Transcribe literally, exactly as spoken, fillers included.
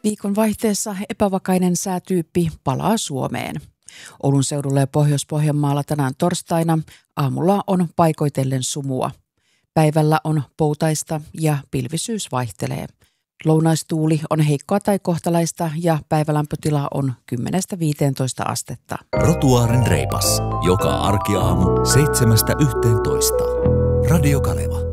Viikon vaihteessa epävakainen säätyyppi palaa Suomeen. Oulun seudulla ja Pohjois-Pohjanmaalla tänään torstaina aamulla on paikoitellen sumua. Päivällä on poutaista ja pilvisyys vaihtelee. Lounaistuuli on heikkoa tai kohtalaista ja päivälämpötila on kymmenestä viiteentoista astetta. Rotuaaren reipas. Joka arkiaamu seitsemästä yhteentoista. Radio Kaleva.